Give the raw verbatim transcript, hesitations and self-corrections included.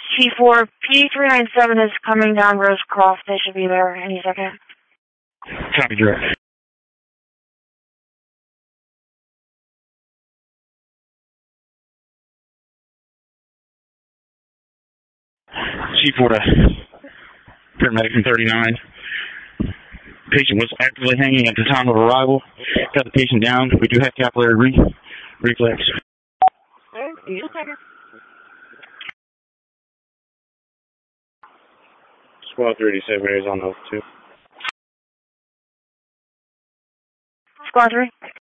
C four, P three nine seven is coming down Rosecroft. They should be there any second. Copy, direct. C four to paramedic from thirty-nine. Patient was actively hanging at the time of arrival. Got the patient down. We do have capillary re reflex. Squad three eighty-seven is on those two. Squad three.